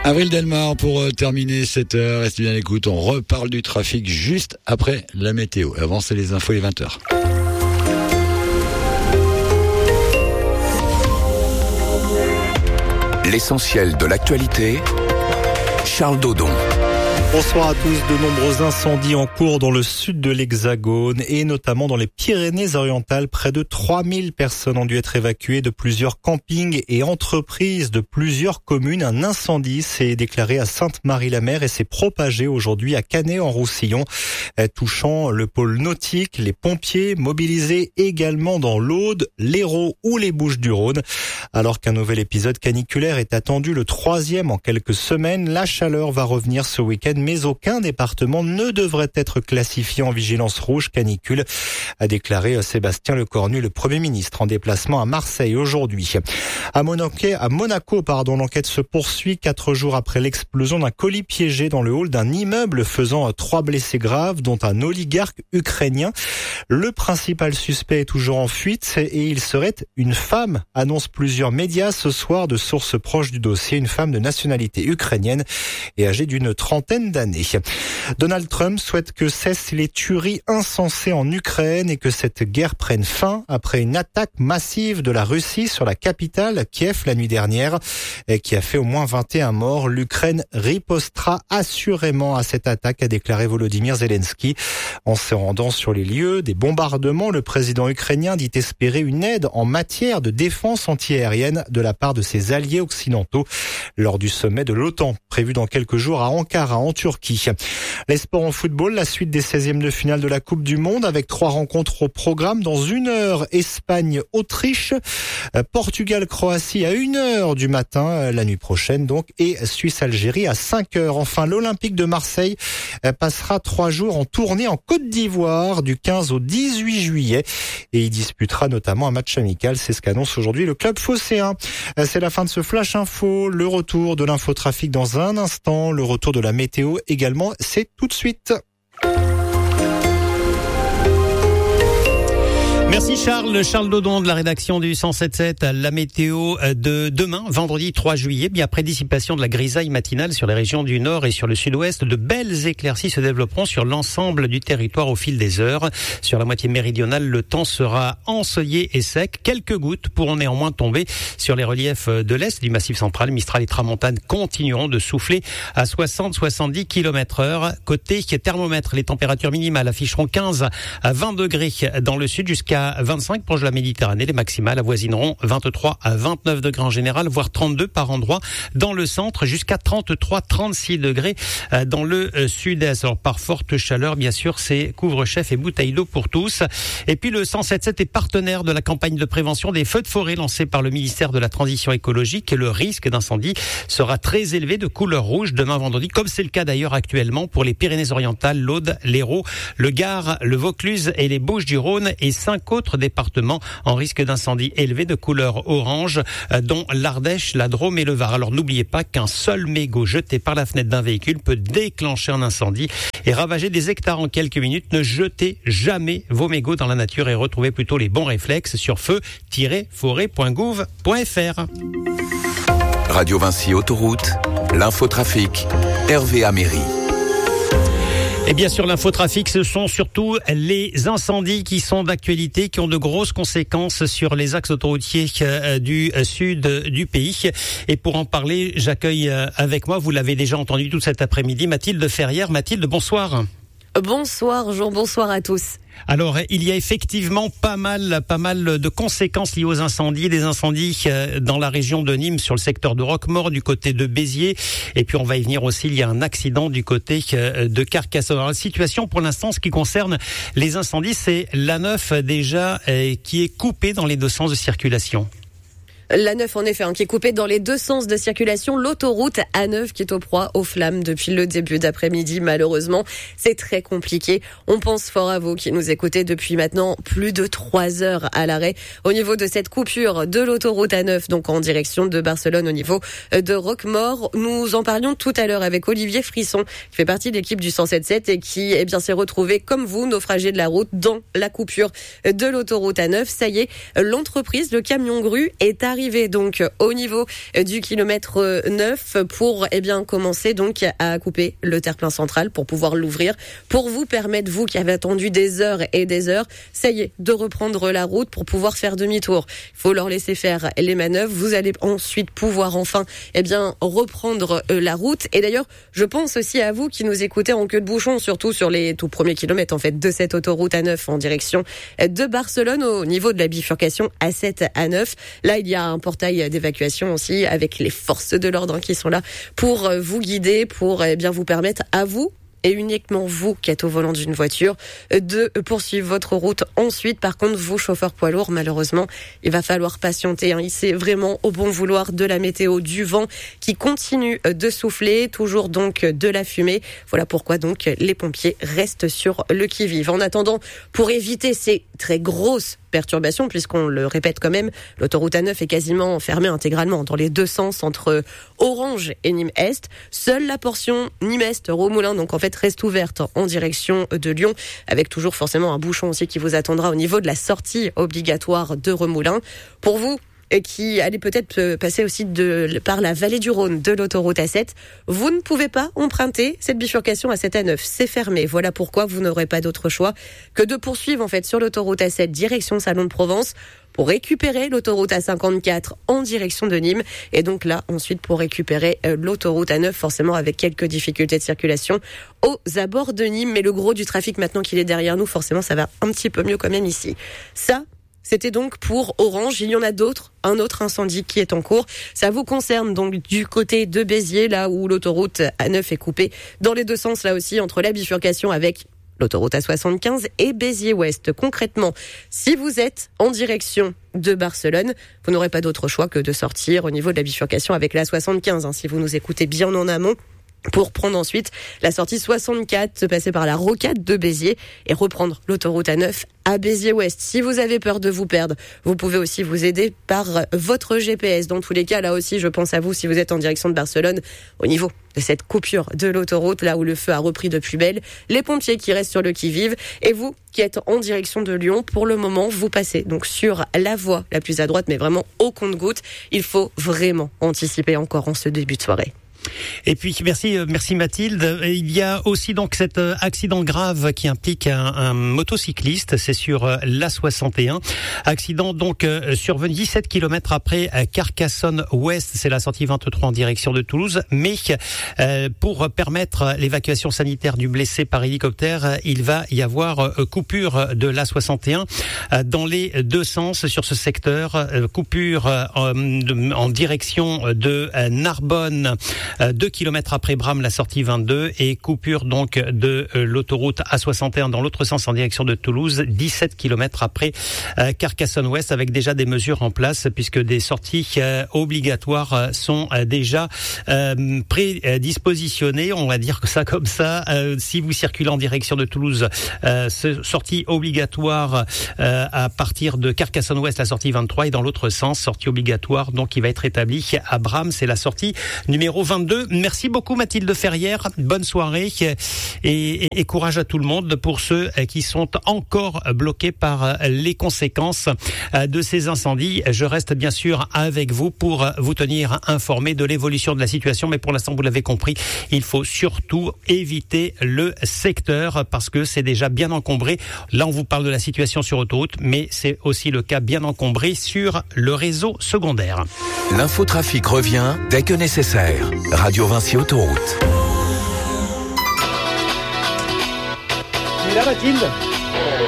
Avril Delmar pour terminer cette heure. Restez bien à l'écoute. On reparle du trafic juste après la météo. Avant, c'est les infos, les 20h. L'essentiel de l'actualité, Charles Dodon. Bonsoir à tous. De nombreux incendies en cours dans le sud de l'Hexagone et notamment dans les Pyrénées-Orientales. Près de 3000 personnes ont dû être évacuées de plusieurs campings et entreprises de plusieurs communes. Un incendie s'est déclaré à Sainte-Marie-la-Mer et s'est propagé aujourd'hui à Canet-en-Roussillon, touchant le pôle nautique. Les pompiers mobilisés également dans l'Aude, l'Hérault ou les Bouches-du-Rhône. Alors qu'un nouvel épisode caniculaire est attendu, le 3e en quelques semaines, la chaleur va revenir ce week-end. Mais aucun département ne devrait être classifié en vigilance rouge canicule, a déclaré Sébastien Lecornu, le Premier ministre, en déplacement à Marseille aujourd'hui. À Monaco, l'enquête se poursuit 4 jours après l'explosion d'un colis piégé dans le hall d'un immeuble faisant 3 blessés graves, dont un oligarque ukrainien. Le principal suspect est toujours en fuite et il serait une femme, annoncent plusieurs médias ce soir de sources proches du dossier. Une femme de nationalité ukrainienne et âgée d'une trentaine d'années. Donald Trump souhaite que cessent les tueries insensées en Ukraine et que cette guerre prenne fin après une attaque massive de la Russie sur la capitale, Kiev, la nuit dernière, qui a fait au moins 21 morts. L'Ukraine ripostera assurément à cette attaque, a déclaré Volodymyr Zelensky. En se rendant sur les lieux des bombardements, le président ukrainien dit espérer une aide en matière de défense antiaérienne de la part de ses alliés occidentaux lors du sommet de l'OTAN, prévu dans quelques jours à Ankara, en Turquie. Les sports en football, la suite des 16e de finale de la Coupe du Monde avec 3 rencontres au programme. Dans 1 heure, Espagne-Autriche, Portugal-Croatie à 1h du matin, la nuit prochaine donc, et Suisse-Algérie à 5h. Enfin, l'Olympique de Marseille passera 3 jours en tournée en Côte d'Ivoire du 15 au 18 juillet et il disputera notamment un match amical. C'est ce qu'annonce aujourd'hui le club phocéen. C'est la fin de ce Flash Info. Le retour de l'infotrafic dans un instant. Le retour de la météo également, c'est tout de suite. Merci Charles Dodon de la rédaction du 107.7. La météo de demain, vendredi 3 juillet, bien après dissipation de la grisaille matinale sur les régions du nord et sur le sud-ouest, de belles éclaircies se développeront sur l'ensemble du territoire au fil des heures. Sur la moitié méridionale, le temps sera ensoleillé et sec. Quelques gouttes pourront néanmoins tomber sur les reliefs de l'est du Massif central. Mistral et Tramontane continueront de souffler à 60-70 km/h. Côté thermomètre, les températures minimales afficheront 15 à 20 degrés dans le sud jusqu'à 25 proche de la Méditerranée. Les maximales avoisineront 23 à 29 degrés en général, voire 32 par endroit dans le centre, jusqu'à 33-36 degrés dans le sud-est. Alors par forte chaleur, bien sûr, c'est couvre-chef et bouteille d'eau pour tous. Et puis le 107.7 est partenaire de la campagne de prévention des feux de forêt lancée par le ministère de la Transition écologique. Et le risque d'incendie sera très élevé, de couleur rouge, demain vendredi, comme c'est le cas d'ailleurs actuellement pour les Pyrénées-Orientales, l'Aude, l'Hérault, le Gard, le Vaucluse et les Bouches-du-Rhône et 5 autres départements en risque d'incendie élevé de couleur orange, dont l'Ardèche, la Drôme et le Var. Alors n'oubliez pas qu'un seul mégot jeté par la fenêtre d'un véhicule peut déclencher un incendie et ravager des hectares en quelques minutes. Ne jetez jamais vos mégots dans la nature et retrouvez plutôt les bons réflexes sur feu-forêt.gouv.fr. Radio Vinci Autoroute, l'infotrafic, Hervé Améry. Et bien sûr, l'infotrafic, ce sont surtout les incendies qui sont d'actualité, qui ont de grosses conséquences sur les axes autoroutiers du sud du pays. Et pour en parler, j'accueille avec moi, vous l'avez déjà entendu tout cet après-midi, Mathilde Ferrière. Mathilde, bonsoir. Bonsoir Jean, bonsoir à tous. Alors, il y a effectivement pas mal de conséquences liées aux incendies, des incendies dans la région de Nîmes, sur le secteur de Roquemaure, du côté de Béziers. Et puis, on va y venir aussi, il y a un accident du côté de Carcassonne. Alors, la situation, pour l'instant, ce qui concerne les incendies, c'est l'A9 déjà qui est coupée dans les 2 sens de circulation. L'A9 en effet, qui est coupée dans les 2 sens de circulation. L'autoroute A9 qui est aux proies aux flammes depuis le début d'après-midi. Malheureusement, c'est très compliqué. On pense fort à vous qui nous écoutez depuis maintenant plus de 3 heures à l'arrêt au niveau de cette coupure de l'autoroute A9, donc en direction de Barcelone au niveau de Roquemaure. Nous en parlions tout à l'heure avec Olivier Frisson, qui fait partie de l'équipe du 107.7 et qui s'est retrouvé comme vous, naufragé de la route dans la coupure de l'autoroute A9. Ça y est, l'entreprise, le camion grue est arrivé arrivez donc au niveau du kilomètre 9 pour commencer donc à couper le terre-plein central pour pouvoir l'ouvrir, pour vous permettre, vous qui avez attendu des heures et des heures, ça y est, de reprendre la route pour pouvoir faire demi-tour. Il faut leur laisser faire les manœuvres. Vous allez ensuite pouvoir enfin reprendre la route. Et d'ailleurs, je pense aussi à vous qui nous écoutez en queue de bouchon, surtout sur les tout premiers kilomètres de cette autoroute A9 en direction de Barcelone au niveau de la bifurcation A7 A9. Là, il y a un portail d'évacuation aussi avec les forces de l'ordre qui sont là pour vous guider, pour vous permettre à vous et uniquement vous qui êtes au volant d'une voiture de poursuivre votre route. Ensuite, par contre, vous, chauffeurs poids lourds, malheureusement, il va falloir patienter. C'est vraiment au bon vouloir de la météo, du vent qui continue de souffler, toujours donc de la fumée. Voilà pourquoi donc les pompiers restent sur le qui-vive. En attendant, pour éviter ces très grosses perturbation, puisqu'on le répète quand même, l'autoroute A9 est quasiment fermée intégralement dans les deux sens entre Orange et Nîmes-Est. Seule la portion Nîmes-Est-Romoulin, donc en fait, reste ouverte en direction de Lyon, avec toujours forcément un bouchon aussi qui vous attendra au niveau de la sortie obligatoire de Remoulins. Pour vous, qui allez peut-être passer aussi par la vallée du Rhône de l'autoroute A7, vous ne pouvez pas emprunter cette bifurcation A7 A9. C'est fermé. Voilà pourquoi vous n'aurez pas d'autre choix que de poursuivre en fait sur l'autoroute A7 direction Salon de Provence pour récupérer l'autoroute A54 en direction de Nîmes. Et donc là, ensuite, pour récupérer l'autoroute A9, forcément avec quelques difficultés de circulation aux abords de Nîmes. Mais le gros du trafic, maintenant qu'il est derrière nous, forcément, ça va un petit peu mieux quand même ici. Ça, c'était donc pour Orange. Il y en a d'autres. Un autre incendie qui est en cours. Ça vous concerne donc du côté de Béziers, là où l'autoroute A9 est coupée dans les deux sens, là aussi, entre la bifurcation avec l'autoroute A75 et Béziers-Ouest. Concrètement, si vous êtes en direction de Barcelone, vous n'aurez pas d'autre choix que de sortir au niveau de la bifurcation avec la A75, si vous nous écoutez bien en amont, pour prendre ensuite la sortie 64, se passer par la rocade de Béziers et reprendre l'autoroute A9 à Béziers-Ouest. Si vous avez peur de vous perdre, vous pouvez aussi vous aider par votre GPS. Dans tous les cas, là aussi, je pense à vous si vous êtes en direction de Barcelone, au niveau de cette coupure de l'autoroute, là où le feu a repris de plus belle, les pompiers qui restent sur le qui-vive, et vous qui êtes en direction de Lyon, pour le moment, vous passez donc sur la voie la plus à droite, mais vraiment au compte-gouttes. Il faut vraiment anticiper encore en ce début de soirée. Et puis merci Mathilde. Il y a aussi donc cet accident grave qui implique un motocycliste, c'est sur l'A61. Accident donc survenu 17 km après Carcassonne-Ouest, c'est la sortie 23 en direction de Toulouse. Mais pour permettre l'évacuation sanitaire du blessé par hélicoptère, il va y avoir coupure de l'A61 dans les deux sens sur ce secteur. Coupure en direction de Narbonne. 2 km après Bram, la sortie 22, et coupure donc de l'autoroute A61 dans l'autre sens en direction de Toulouse, 17 km après Carcassonne-Ouest, avec déjà des mesures en place puisque des sorties obligatoires sont déjà prédispositionnées, on va dire que ça comme ça. Si vous circulez en direction de Toulouse, sortie obligatoire à partir de Carcassonne-Ouest, la sortie 23, et dans l'autre sens, sortie obligatoire donc qui va être établie à Bram, c'est la sortie numéro 22. Merci beaucoup Mathilde Ferrière, bonne soirée et courage à tout le monde pour ceux qui sont encore bloqués par les conséquences de ces incendies. Je reste bien sûr avec vous pour vous tenir informé de l'évolution de la situation, mais pour l'instant vous l'avez compris, il faut surtout éviter le secteur parce que c'est déjà bien encombré. Là on vous parle de la situation sur autoroute, mais c'est aussi le cas bien encombré sur le réseau secondaire. L'infotrafic revient dès que nécessaire. Radio Vinci Autoroute. Et là Mathilde